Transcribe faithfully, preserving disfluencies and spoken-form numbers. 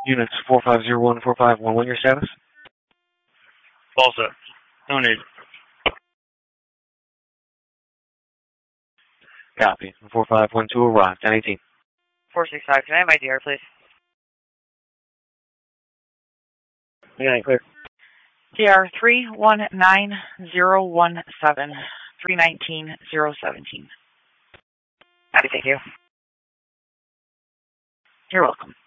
Units four five zero one, four five one one, your status? All set. No need. Copy. four five one two arrived, ten eighteen. four six five, can I have my D R, please? Yeah, clear. D R three one nine zero one seven, three nineteen zero seventeen. Happy, thank you. You're welcome.